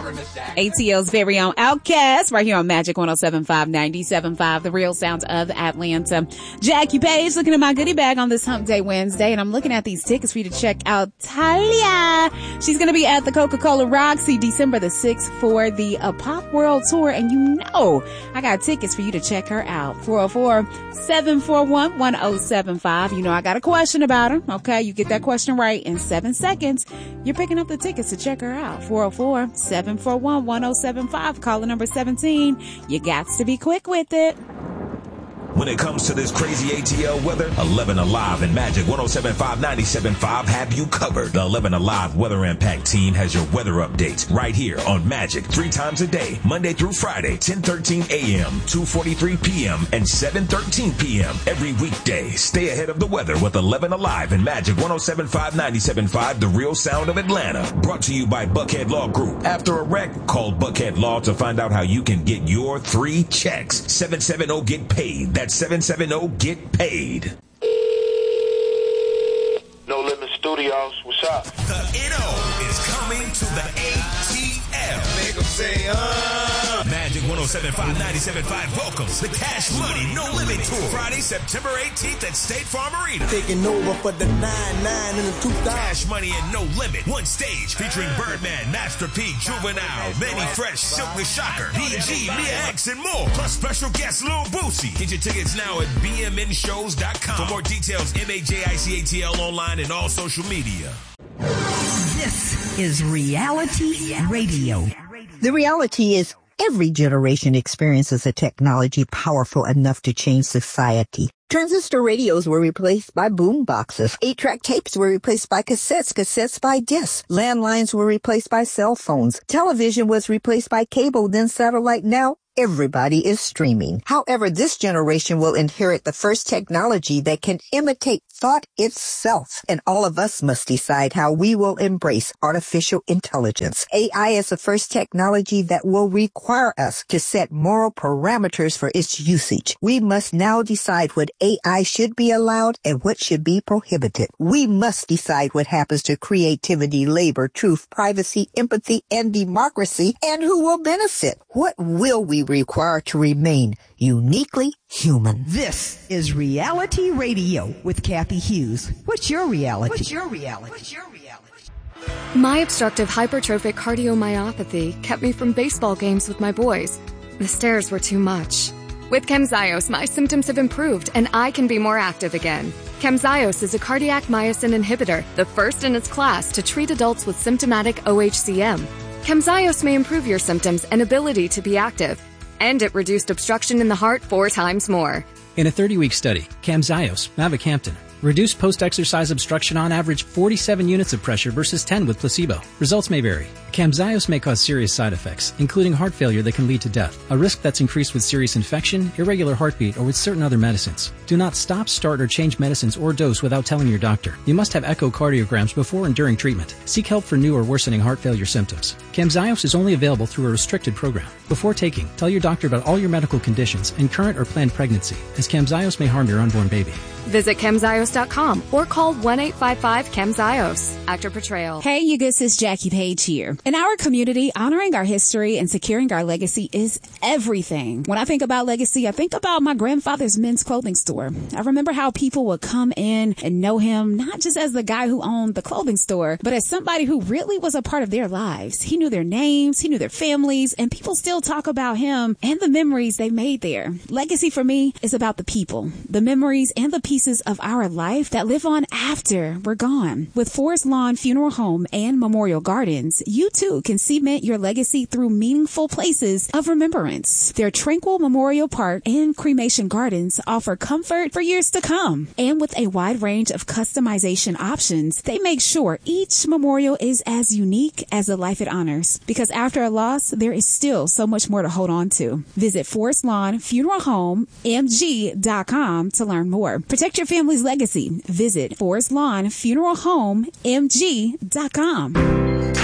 ATL's very own Outkast right here on Magic 107.5, 97.5, the real sound of Atlanta. Jackie Page looking at my goodie bag on this Hump Day Wednesday, and I'm looking at these tickets for you to check out Talia. She's going to be at the Coca-Cola Roxy December the 6th for the Pop World Tour, and you know I got tickets for you to check her out. 404-741-1075. You know I got a question about her. Okay, you get that question right in 7 seconds. You're picking up the tickets to check her out. 404-741-1075. Caller number 17. You got to be quick with it. When it comes to this crazy ATL weather, 11 Alive and Magic 107.5, 97.5 have you covered. The 11 Alive Weather Impact team has your weather updates right here on Magic 3 times a day, Monday through Friday, 10:13 a.m., 2:43 p.m., and 7:13 p.m. every weekday. Stay ahead of the weather with 11 Alive and Magic 107.5, 97.5, the real sound of Atlanta. Brought to you by Buckhead Law Group. After a wreck, call Buckhead Law to find out how you can get your 3 checks. 770-GET-PAID. That's 770-GET-PAID. No Limit Studios, what's up? The NO is coming to the ATL. Make them say, Magic 107.5, 97.5 welcomes the Cash Money No Limit Tour. Friday, September 18th at State Farm Arena. Taking over for the 99 in the 2000. Cash Money and No Limit. One stage featuring Birdman, Master P, Juvenile, Manny Fresh, Silk the Shocker, PG, Mia X, and more. Plus special guest Lil Boosie. Get your tickets now at bmnshows.com. For more details, MAJICATL online and all social media. This is Reality Radio. The reality is every generation experiences a technology powerful enough to change society. Transistor radios were replaced by boom boxes. 8-track tapes were replaced by cassettes by discs. Landlines were replaced by cell phones. Television was replaced by cable, then satellite. Now everybody is streaming. However, this generation will inherit the first technology that can imitate thought itself. And all of us must decide how we will embrace artificial intelligence. AI is the first technology that will require us to set moral parameters for its usage. We must now decide what AI should be allowed and what should be prohibited. We must decide what happens to creativity, labor, truth, privacy, empathy, and democracy, and who will benefit. What will we require to remain uniquely human? This is Reality Radio with Kathy Hughes. What's your reality? What's your reality? What's your reality? My obstructive hypertrophic cardiomyopathy kept me from baseball games with my boys. The stairs were too much. With Camzyos, my symptoms have improved and I can be more active again. Camzyos is a cardiac myosin inhibitor, the first in its class to treat adults with symptomatic OHCM. Camzyos may improve your symptoms and ability to be active, and it reduced obstruction in the heart 4 times more. In a 30-week study, Camzyos, mavacamten, reduced post-exercise obstruction on average 47 units of pressure versus 10 with placebo. Results may vary. Camzyos may cause serious side effects, including heart failure that can lead to death, a risk that's increased with serious infection, irregular heartbeat, or with certain other medicines. Do not stop, start, or change medicines or dose without telling your doctor. You must have echocardiograms before and during treatment. Seek help for new or worsening heart failure symptoms. Camzyos is only available through a restricted program. Before taking, tell your doctor about all your medical conditions and current or planned pregnancy, as Camzyos may harm your unborn baby. Visit Camzyos.com or call 1-855-CAMZYOS. Actor portrayal. Hey, you good sis, Jackie Page here. In our community, honoring our history and securing our legacy is everything. When I think about legacy, I think about my grandfather's men's clothing store. I remember how people would come in and know him, not just as the guy who owned the clothing store, but as somebody who really was a part of their lives. He knew their names, he knew their families, and people still talk about him and the memories they made there. Legacy for me is about the people, the memories, and the pieces of our life that live on after we're gone. With Forest Lawn Funeral Home and Memorial Gardens, you too can cement your legacy through meaningful places of remembrance. Their tranquil Memorial Park and cremation gardens offer comfort for years to come. And with a wide range of customization options, they make sure each memorial is as unique as the life it honors. Because after a loss, there is still so much more to hold on to. Visit Forest Lawn Funeral Home MG.com to learn more. Protect your family's legacy. Visit Forest Lawn Funeral Home MG.com.